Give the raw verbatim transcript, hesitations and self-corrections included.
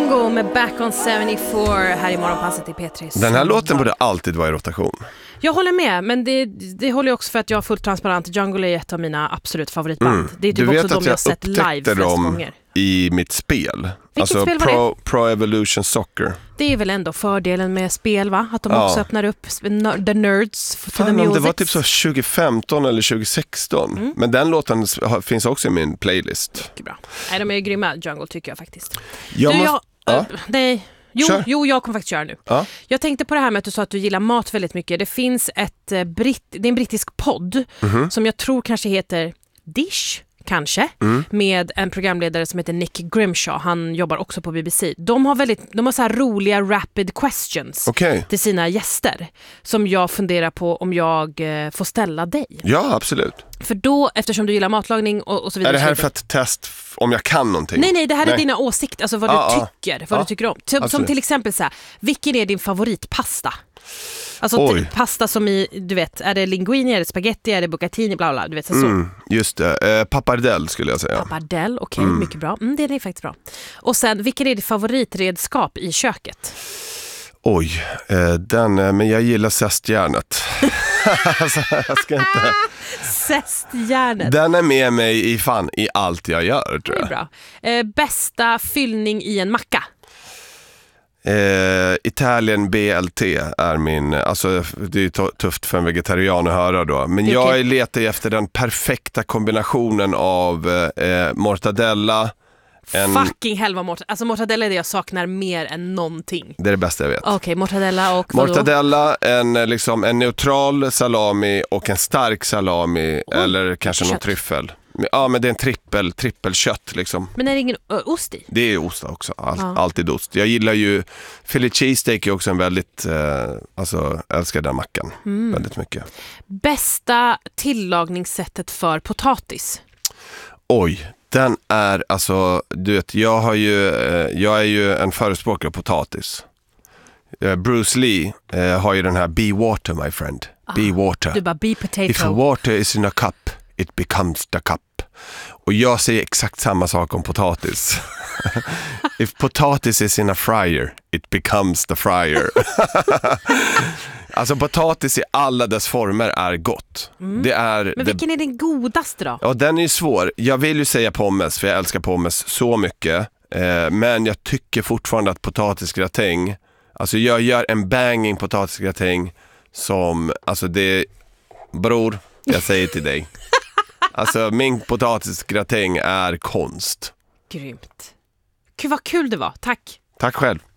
Django med Back on sjuttiofyra här i morgonpasset i P tre. Den här låten borde alltid vara i rotation. Jag håller med, men det, det håller också för att jag är fullt transparent. Django är ett av mina absolut favoritband. Mm. Det är typ du också vet de att jag jag sett live flest gånger. I mitt spel. Vilket alltså spel var Pro, det? Pro Evolution Soccer. Det är väl ändå fördelen med spel, va? Att de ja. också öppnar upp the nerds to Fan, the music. Det var typ så tjugo femton eller tjugo sexton. Mm. Men den låten finns också i min playlist. Mycket bra. Nej, de är grymma, Django, tycker jag faktiskt. Jag du, måste... jag, ja. äh, nej... Jo, jo, jag kommer faktiskt köra nu. Ja. Jag tänkte på det här med att du sa att du gillar mat väldigt mycket. Det finns ett eh, britt, det är en brittisk podd mm-hmm. som jag tror kanske heter Dish, kanske, mm. med en programledare som heter Nick Grimshaw. Han jobbar också på B B C. De har väldigt, de har så här roliga rapid questions okay. till sina gäster som jag funderar på om jag eh, får ställa dig. Ja, absolut. För då, eftersom du gillar matlagning och, och så vidare. Är det här för att testa om jag kan någonting? Nej, nej, det här nej. är dina åsikter, alltså vad ah, du tycker, vad ah, du tycker om. Som, som till exempel så här, vilken är din favoritpasta? Alltså t- pasta som i, du vet, är det linguine, är det spaghetti, är det bucatini, bla bla, du vet så. Mm, just det, eh, pappardelle skulle jag säga. Pappardelle, okej, okay, mm. mycket bra. Mm, det är faktiskt bra. Och sen, vilken är ditt favoritredskap i köket? Oj, eh, den, men jag gillar zestjärnet. Alltså, jag ska inte... Zestjärnet. Den är med mig i fan i allt jag gör, tror jag. Det är bra. Eh, bästa fyllning i en macka? Eh, Italien B L T är min, alltså det är t- tufft för en vegetarian att höra då, men jag okay. letar efter den perfekta kombinationen av eh, mortadella. En... Fucking helva mortadella. Alltså mortadella är det jag saknar mer än någonting. Det är det bästa jag vet. Okej, okay, mortadella och mortadella, en, liksom, en neutral salami och en stark salami oh, eller kanske någon tryffel. Ja, men det är en trippel, trippelkött liksom. Men är det ingen ö, ost i? Det är ost också, All, ja. alltid ost. Jag gillar ju, Philly cheesesteak är också en väldigt, eh, alltså älskar den mackan mm. väldigt mycket. Bästa tillagningssättet för potatis? Oj, den är, alltså, du vet, jag har ju, eh, jag är ju en förespråkare av potatis. Eh, Bruce Lee eh, har ju den här Be water my friend, ah, be water. Du bara, be potato. If a water is in a cup, it becomes the cup. Och jag säger exakt samma sak om potatis. If potatis is in a fryer, it becomes the fryer. Alltså potatis i alla dess former är gott. Mm. Det är Men vilken det... är den godaste då? Ja, den är ju svår. Jag vill ju säga pommes, för jag älskar pommes så mycket. Eh, men jag tycker fortfarande att potatisgratäng, alltså jag gör en banging potatisgratäng som, alltså det, bror, jag säger till dig. Alltså min potatisgratäng är konst. Grymt. Gud vad kul det var, tack. Tack själv.